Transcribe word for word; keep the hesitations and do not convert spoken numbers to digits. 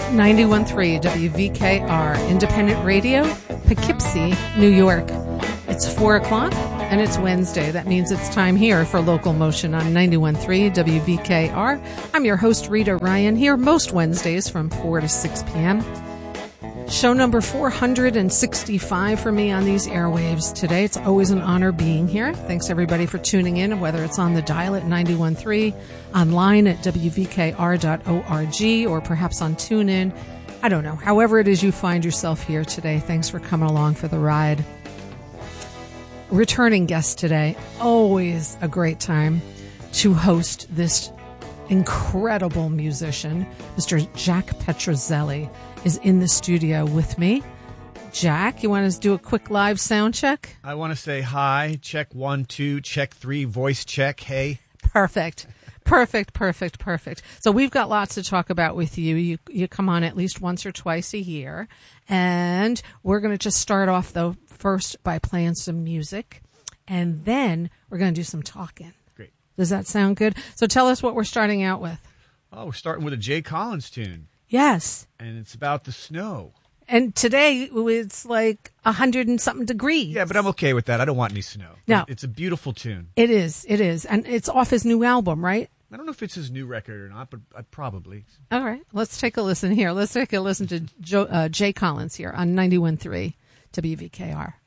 ninety-one point three W V K R, Independent Radio, Poughkeepsie, New York. It's four o'clock, and it's Wednesday. That means it's time here for Local Motion on ninety-one point three W V K R. I'm your host, Rita Ryan, here most Wednesdays from four to six p.m. Show number four hundred sixty-five for me on these airwaves today. It's always an honor being here. Thanks, everybody, for tuning in, whether it's on the dial at ninety-one point three, online at W V K R dot org, or perhaps on TuneIn. I don't know. However it is you find yourself here today, thanks for coming along for the ride. Returning guest today, always a great time to host this incredible musician. Mister Jack Petrozelli is in the studio with me. Jack, you want to do a quick live sound check? I want to say hi, check one, two, check three, voice check, hey. Perfect. Perfect, perfect, perfect. So we've got lots to talk about with you. You you come on at least once or twice a year. And we're going to just start off, though, first by playing some music. And then we're going to do some talking. Great. Does that sound good? So tell us what we're starting out with. Oh, we're starting with a Jay Collins tune. Yes. And it's about the snow. And today it's like a hundred and something degrees. Yeah, but I'm okay with that. I don't want any snow. No. It's a beautiful tune. It is. It is. And it's off his new album, right? I don't know if it's his new record or not, but uh, probably. All right. Let's take a listen here. Let's take a listen to Joe, uh, Jay Collins here on ninety-one point three W V K R.